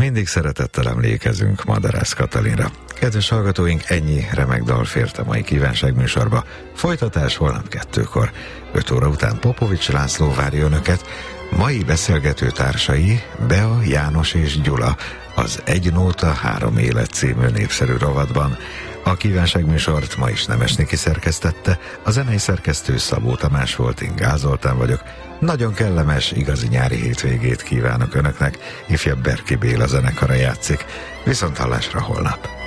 Mindig szeretettel emlékezünk Madarász Katalinra. Kedves hallgatóink, ennyi remek dal fért a mai kívánságműsorba. Folytatás holnap 2-kor. 5 óra után Popovics László várja önöket. Mai beszélgető társai Bea, János és Gyula, az Egy nóta, 3 élet című népszerű rovatban. A kívánságműsort ma is Nemes Niki szerkesztette, a zenei szerkesztő Szabó Tamás volt, én Gál Zoltán vagyok. Nagyon kellemes, igazi nyári hétvégét kívánok önöknek, ifjabb Berki Béla zenekara játszik. Viszonthallásra holnap!